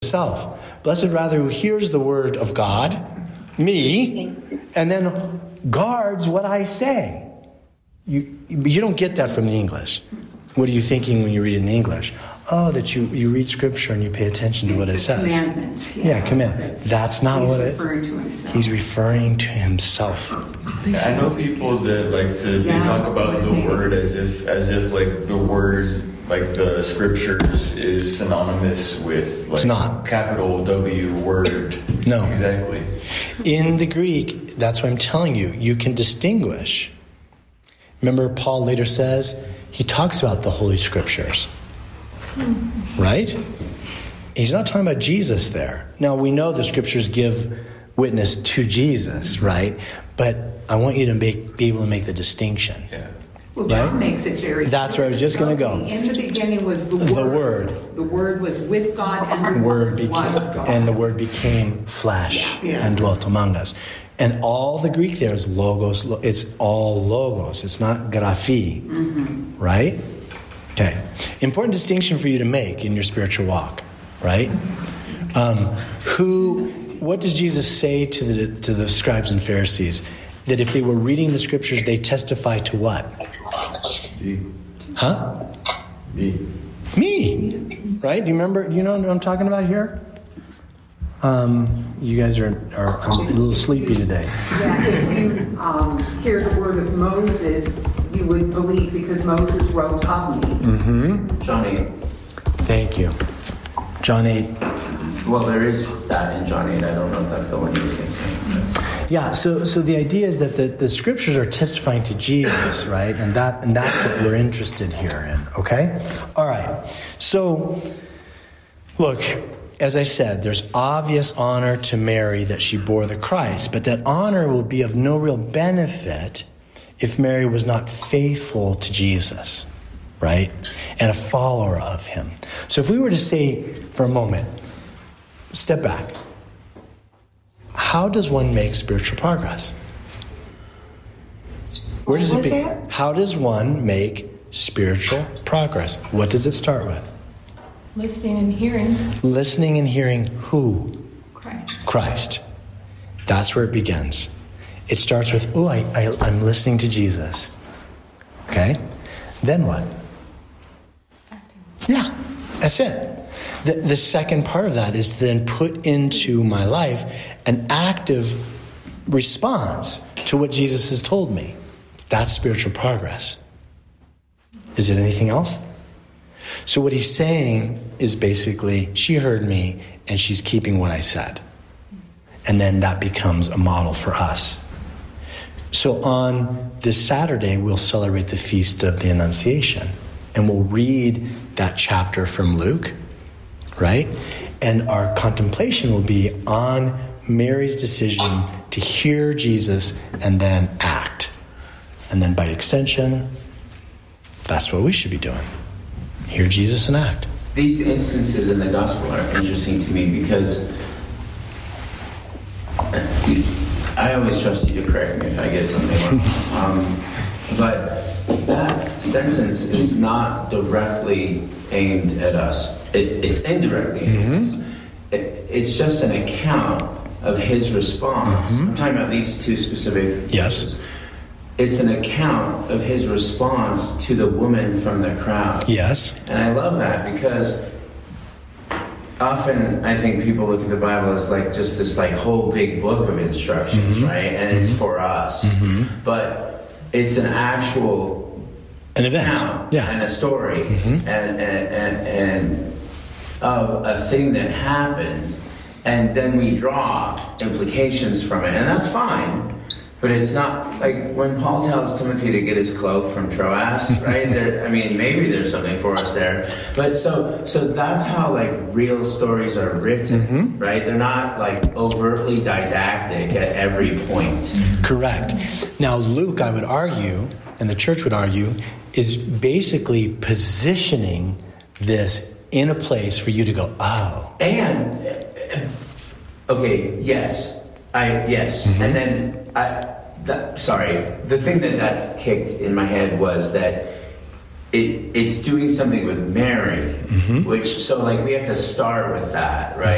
himself. Blessed rather who hears the word of God, me, and then guards what I say. You don't get that from the English. What are you thinking when you read in the English? Oh, that you read Scripture and you pay attention to what it says. Commandments. Yeah, command. That's not what it is. He's referring to himself. He's referring to himself. I know people that like to they talk about the word as if like the words like the scriptures is synonymous with like it's not. Capital W word. No. Exactly. In the Greek, that's what I'm telling you. You can distinguish. Remember, Paul later says he talks about the Holy Scriptures. Right? He's not talking about Jesus there. Now, we know the Scriptures give witness to Jesus, right? But I want you to be able to make the distinction. Yeah. Well, John makes it very clear. That's where I was just going to go. In the beginning was the Word. The Word. The Word was with God, and the Word was God. And the Word became flesh and dwelt among us. And all the Greek there is logos. It's all logos. It's not graphi, right? Okay. Important distinction for you to make in your spiritual walk, right? What does Jesus say to the scribes and Pharisees? That if they were reading the Scriptures, they testify to what? Huh? Me. Right? Do you remember? Do you know what I'm talking about here? You guys are a little sleepy today. Yeah, if you hear the word of Moses, you would believe because Moses wrote of me. Mm-hmm. John 8. Thank you. John 8. Well, there is that in John 8. I don't know if that's the one you're thinking. Yeah, so the idea is that the Scriptures are testifying to Jesus, right? And that's what we're interested here in, okay? All right. So, look, as I said, there's obvious honor to Mary that she bore the Christ, but that honor will be of no real benefit if Mary was not faithful to Jesus, right? And a follower of him. So if we were to say for a moment, step back. How does one make spiritual progress? Where does it begin? How does one make spiritual progress? What does it start with? Listening and hearing. Listening and hearing who? Christ. That's where it begins. It starts with, I'm listening to Jesus. Okay? Then what? Acting. Yeah, that's it. The second part of that is then put into my life an active response to what Jesus has told me. That's spiritual progress. Is it anything else? So what he's saying is basically, she heard me and she's keeping what I said. And then that becomes a model for us. So on this Saturday, we'll celebrate the Feast of the Annunciation. And we'll read that chapter from Luke, right? And our contemplation will be on Mary's decision to hear Jesus and then act. And then by extension, that's what we should be doing. Hear Jesus and act. These instances in the gospel are interesting to me because I always trust you to correct me if I get something wrong. But that sentence is not directly aimed at us. It's indirectly aimed at us. It's just an account of his response. I'm talking about these two specific. Yes. It's an account of his response to the woman from the crowd. Yes. And I love that because often I think people look at the Bible as like just this like whole big book of instructions, right? And it's for us. But it's an actual event, account and a story and of a thing that happened, and then we draw implications from it, and that's fine. But it's not like when Paul tells Timothy to get his cloak from Troas, right? Maybe there's something for us there. But so that's how like real stories are written, right? They're not like overtly didactic at every point. Correct. Now, Luke, I would argue, and the church would argue, is basically positioning this in a place for you to go, oh. And, okay, yes. And then the thing that kicked in my head was that it's doing something with Mary, which, so like we have to start with that, right?